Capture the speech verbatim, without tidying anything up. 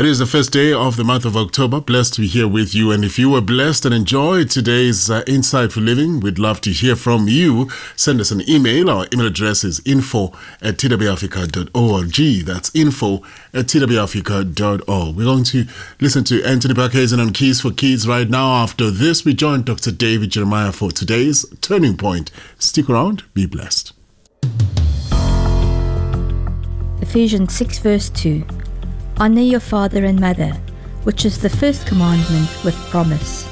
It is the first day of the month of October. Blessed to be here with you. And if you were blessed and enjoyed today's uh, Insightful Living, we'd love to hear from you. Send us an email. Our email address is info at t w africa dot org. That's info at t w africa dot org. We're going to listen to Anthony Parkinson on Keys for Kids right now. After this, we join Doctor David Jeremiah for today's Turning Point. Stick around. Be blessed. Ephesians six verse two. Honor your father and mother, which is the first commandment with promise,